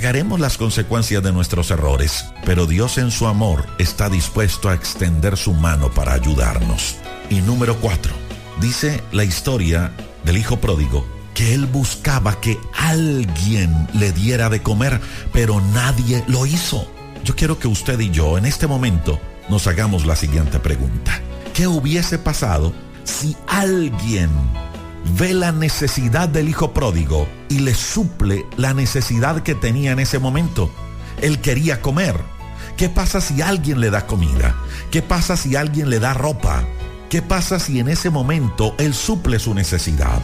pagaremos las consecuencias de nuestros errores, pero Dios en su amor está dispuesto a extender su mano para ayudarnos. Y número 4, dice la historia del hijo pródigo que él buscaba que alguien le diera de comer, pero nadie lo hizo. Yo quiero que usted y yo en este momento nos hagamos la siguiente pregunta: ¿qué hubiese pasado si alguien ve la necesidad del hijo pródigo y le suple la necesidad que tenía en ese momento? Él quería comer. ¿Qué pasa si alguien le da comida? ¿Qué pasa si alguien le da ropa? ¿Qué pasa si en ese momento él suple su necesidad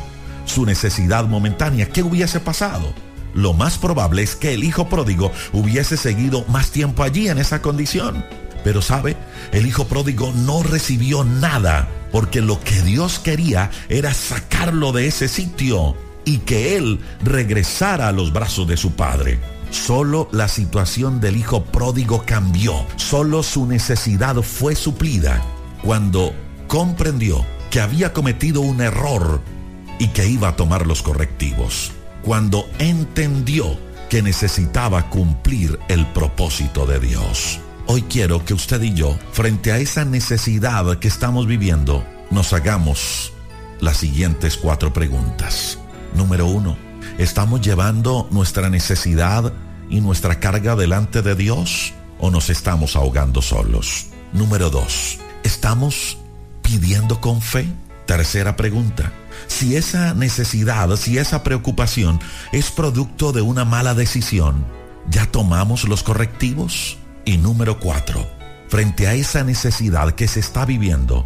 momentánea? ¿Qué hubiese pasado? Lo más probable es que el hijo pródigo hubiese seguido más tiempo allí en esa condición. Pero ¿sabe? El hijo pródigo no recibió nada, porque lo que Dios quería era sacarlo de ese sitio y que él regresara a los brazos de su padre. Solo la situación del hijo pródigo cambió. Solo su necesidad fue suplida cuando comprendió que había cometido un error y que iba a tomar los correctivos. Cuando entendió que necesitaba cumplir el propósito de Dios. Hoy quiero que usted y yo, frente a esa necesidad que estamos viviendo, nos hagamos las siguientes 4 preguntas. Número 1, ¿estamos llevando nuestra necesidad y nuestra carga delante de Dios o nos estamos ahogando solos? Número 2, ¿estamos pidiendo con fe? Tercera pregunta, si esa necesidad, si esa preocupación es producto de una mala decisión, ¿ya tomamos los correctivos? Y número 4, frente a esa necesidad que se está viviendo,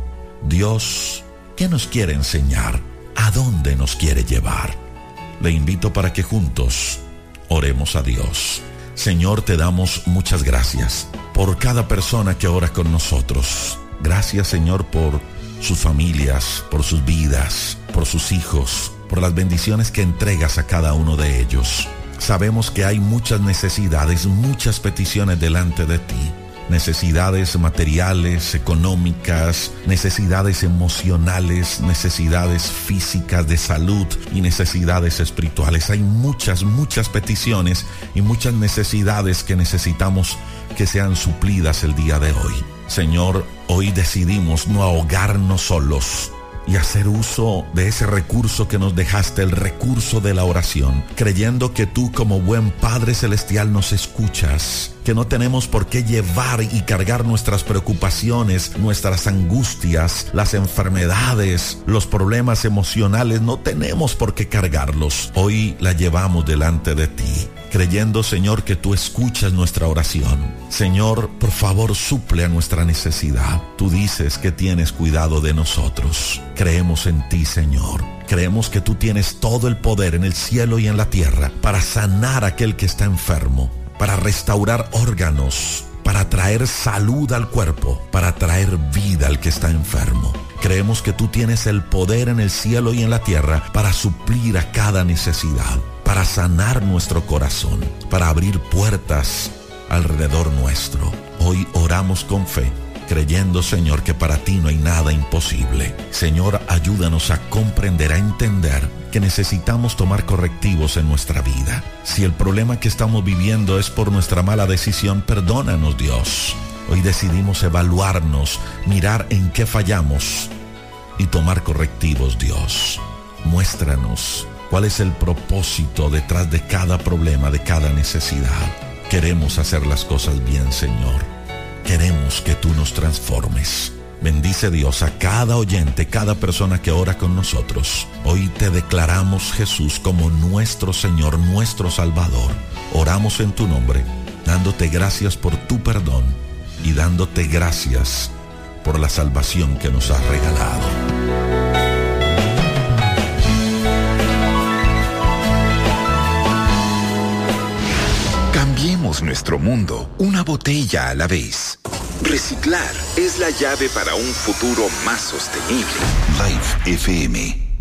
Dios, ¿qué nos quiere enseñar? ¿A dónde nos quiere llevar? Le invito para que juntos oremos a Dios. Señor, te damos muchas gracias por cada persona que ora con nosotros. Gracias, Señor, por sus familias, por sus vidas, por sus hijos, por las bendiciones que entregas a cada uno de ellos. Sabemos que hay muchas necesidades, muchas peticiones delante de ti. Necesidades materiales, económicas, necesidades emocionales, necesidades físicas de salud y necesidades espirituales. Hay muchas peticiones y muchas necesidades que necesitamos que sean suplidas el día de hoy. Señor, hoy decidimos no ahogarnos solos y hacer uso de ese recurso que nos dejaste, el recurso de la oración, creyendo que tú como buen Padre Celestial nos escuchas, que no tenemos por qué llevar y cargar nuestras preocupaciones, nuestras angustias, las enfermedades, los problemas emocionales, no tenemos por qué cargarlos. Hoy la llevamos delante de ti, creyendo, Señor, que tú escuchas nuestra oración. Señor, por favor, suple a nuestra necesidad. Tú dices que tienes cuidado de nosotros. Creemos en ti, Señor. Creemos que tú tienes todo el poder en el cielo y en la tierra para sanar a aquel que está enfermo, para restaurar órganos, para traer salud al cuerpo, para traer vida al que está enfermo. Creemos que tú tienes el poder en el cielo y en la tierra para suplir a cada necesidad, para sanar nuestro corazón, para abrir puertas alrededor nuestro. Hoy oramos con fe, creyendo, Señor, que para ti no hay nada imposible. Señor, ayúdanos a comprender, a entender que necesitamos tomar correctivos en nuestra vida. Si el problema que estamos viviendo es por nuestra mala decisión, perdónanos, Dios. Hoy decidimos evaluarnos, mirar en qué fallamos y tomar correctivos, Dios. Muéstranos cuál es el propósito detrás de cada problema, de cada necesidad. Queremos hacer las cosas bien, Señor. Queremos que tú nos transformes. Bendice, Dios, a cada oyente, cada persona que ora con nosotros. Hoy te declaramos, Jesús, como nuestro Señor, nuestro Salvador. Oramos en tu nombre, dándote gracias por tu perdón y dándote gracias por la salvación que nos has regalado. Cambiemos nuestro mundo una botella a la vez. Reciclar es la llave para un futuro más sostenible. Life FM